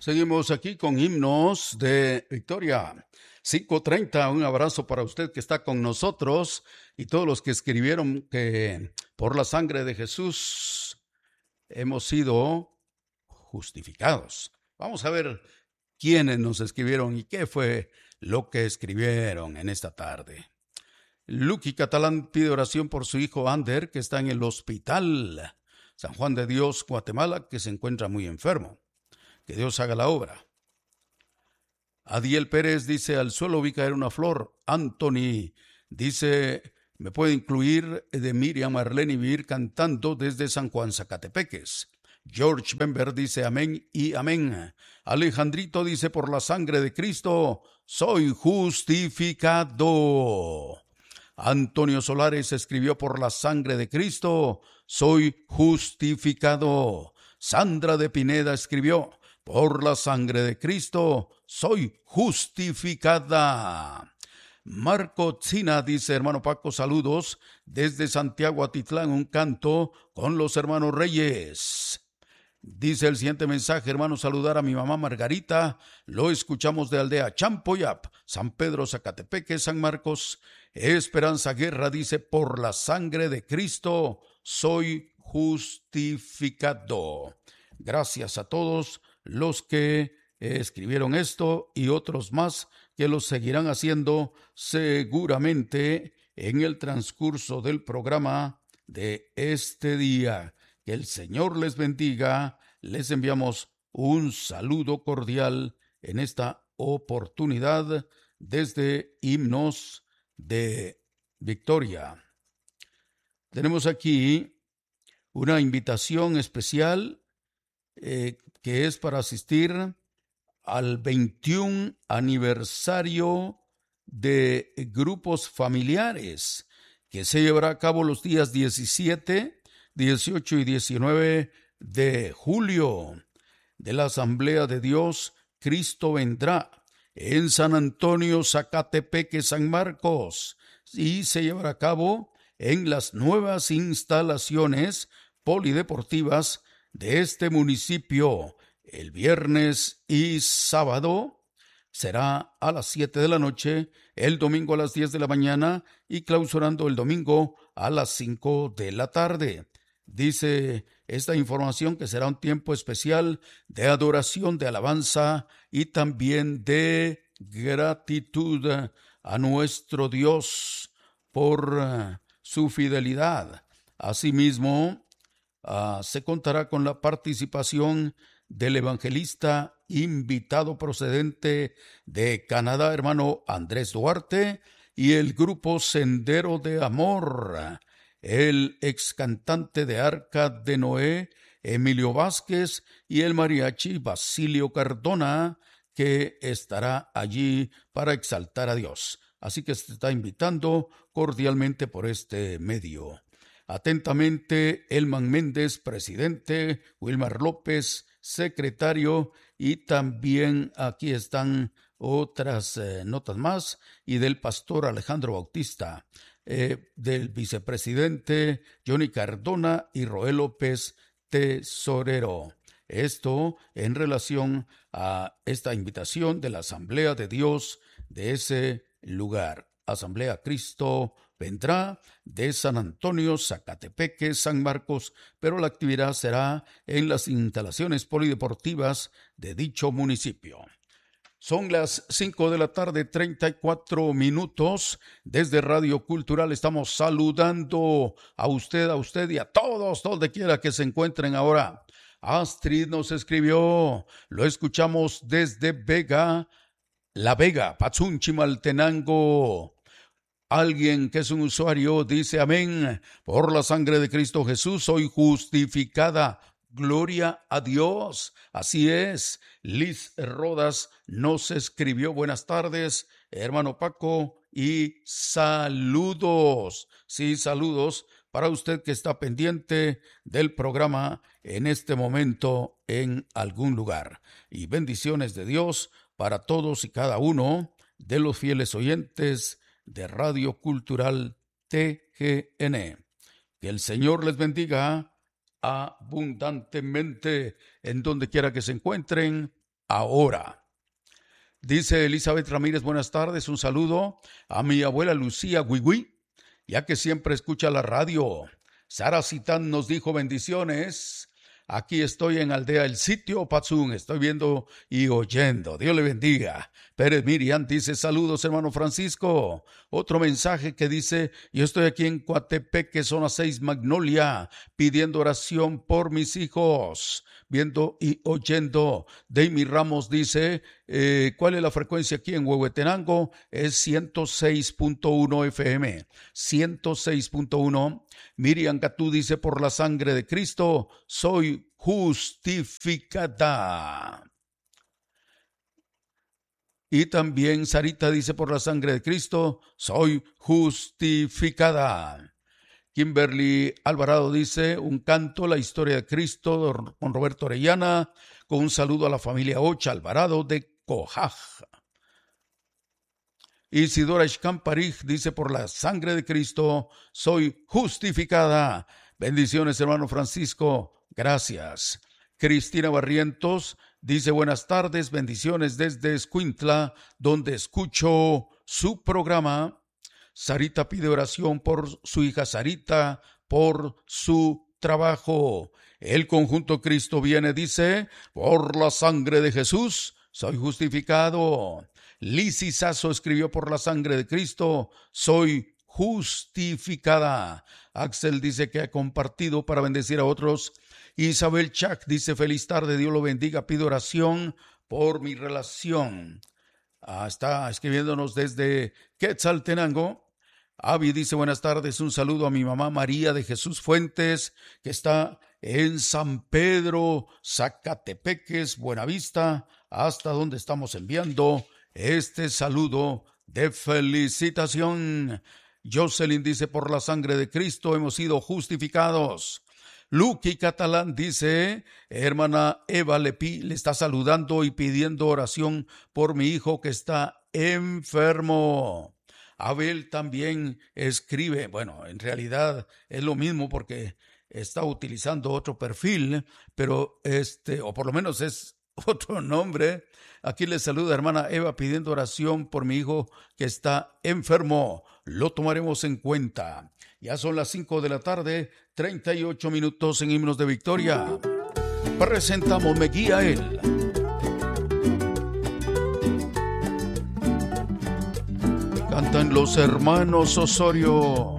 Seguimos aquí con himnos de Victoria. 5:30, un abrazo para usted que está con nosotros y todos los que escribieron que por la sangre de Jesús hemos sido justificados. Vamos a ver quiénes nos escribieron y qué fue lo que escribieron en esta tarde. Luqui Catalán pide oración por su hijo Ander, que está en el hospital San Juan de Dios, Guatemala, que se encuentra muy enfermo. Que Dios haga la obra. Adiel Pérez dice, al suelo vi caer una flor. Anthony dice, me puede incluir de Miriam Marlene y vivir cantando desde San Juan, Zacatepeques. George Bember dice, amén y amén. Alejandrito dice, por la sangre de Cristo, soy justificado. Antonio Solares escribió, por la sangre de Cristo, soy justificado. Sandra de Pineda escribió, por la sangre de Cristo, soy justificada. Marco Tzina dice, hermano Paco, saludos desde Santiago Atitlán, un canto con los hermanos Reyes. Dice el siguiente mensaje, hermano, saludar a mi mamá Margarita, lo escuchamos de Aldea Champoyap, San Pedro Zacatepeque, San Marcos. Esperanza Guerra dice, por la sangre de Cristo, soy justificado. Gracias a todos los que escribieron esto y otros más que lo seguirán haciendo seguramente en el transcurso del programa de este día. Que el Señor les bendiga. Les enviamos un saludo cordial en esta oportunidad desde Himnos de Victoria. Tenemos aquí una invitación especial que es para asistir al 21 aniversario de grupos familiares que se llevará a cabo los días 17, 18 y 19 de julio de la Asamblea de Dios Cristo Vendrá en San Antonio, Zacatepeque, San Marcos, y se llevará a cabo en las nuevas instalaciones polideportivas de este municipio. El viernes y sábado será a las 7 de la noche, el domingo a las 10 de la mañana y clausurando el domingo a las 5 de la tarde. Dice esta información que será un tiempo especial de adoración, de alabanza y también de gratitud a nuestro Dios por su fidelidad. Asimismo, se contará con la participación del evangelista invitado procedente de Canadá, hermano Andrés Duarte, y el grupo Sendero de Amor, el ex cantante de Arca de Noé, Emilio Vázquez, y el mariachi Basilio Cardona, que estará allí para exaltar a Dios. Así que se está invitando cordialmente por este medio. Atentamente, Elman Méndez, presidente, Wilmar López, secretario, y también aquí están otras notas más, y del pastor Alejandro Bautista, del vicepresidente Johnny Cardona y Roel López, tesorero. Esto en relación a esta invitación de la Asamblea de Dios de ese lugar. Asamblea Cristo Vendrá de San Antonio, Zacatepeque, San Marcos, pero la actividad será en las instalaciones polideportivas de dicho municipio. Son las 5 de la tarde, 34 minutos. Desde Radio Cultural estamos saludando a usted y a todos, donde quiera que se encuentren ahora. Astrid nos escribió, lo escuchamos desde Vega, La Vega, Pazunchimaltenango. Alguien que es un usuario dice, amén, por la sangre de Cristo Jesús soy justificada. Gloria a Dios. Así es. Liz Rodas nos escribió, buenas tardes, hermano Paco, y saludos. Sí, saludos para usted que está pendiente del programa en este momento en algún lugar. Y bendiciones de Dios para todos y cada uno de los fieles oyentes de Radio Cultural TGN. Que el Señor les bendiga abundantemente en donde quiera que se encuentren ahora. Dice Elizabeth Ramírez, buenas tardes, un saludo a mi abuela Lucía Huigui, ya que siempre escucha la radio. Sara Citán nos dijo bendiciones. Aquí estoy en Aldea El Sitio, Patzún, estoy viendo y oyendo. Dios le bendiga. Pérez Miriam dice, saludos hermano Francisco. Otro mensaje que dice, yo estoy aquí en Coatepeque, zona 6, Magnolia, pidiendo oración por mis hijos, viendo y oyendo. Deimi Ramos dice, ¿cuál es la frecuencia aquí en Huehuetenango? Es 106.1 FM, 106.1. Miriam Catú dice, por la sangre de Cristo, soy justificada. Y también Sarita dice, por la sangre de Cristo, soy justificada. Kimberly Alvarado dice, un canto, la historia de Cristo, con Roberto Orellana, con un saludo a la familia Ocha Alvarado de Cojaj. Isidora Escamparij dice, por la sangre de Cristo, soy justificada. Bendiciones, hermano Francisco, gracias. Cristina Barrientos dice, buenas tardes, bendiciones desde Escuintla, donde escucho su programa. Sarita pide oración por su hija Sarita, por su trabajo. El conjunto Cristo viene, dice, por la sangre de Jesús, soy justificado. Lizzy Sasso escribió, por la sangre de Cristo, soy justificada. Axel dice que ha compartido para bendecir a otros. Isabel Chac dice, feliz tarde, Dios lo bendiga, pido oración por mi relación. Está escribiéndonos desde Quetzaltenango. Avi dice, buenas tardes, un saludo a mi mamá María de Jesús Fuentes, que está en San Pedro, Zacatepeques, Buenavista, hasta donde estamos enviando este saludo de felicitación. Jocelyn dice, por la sangre de Cristo hemos sido justificados. Luqui Catalán dice, hermana Eva Lepi le está saludando y pidiendo oración por mi hijo que está enfermo. Abel también escribe, bueno, en realidad es lo mismo porque está utilizando otro perfil, pero o por lo menos es otro nombre. Aquí le saluda hermana Eva pidiendo oración por mi hijo que está enfermo. Lo tomaremos en cuenta. Ya son las 5 de la tarde, 38 minutos en Himnos de Victoria. Presentamos Me Guía Él. Cantan los hermanos Osorio.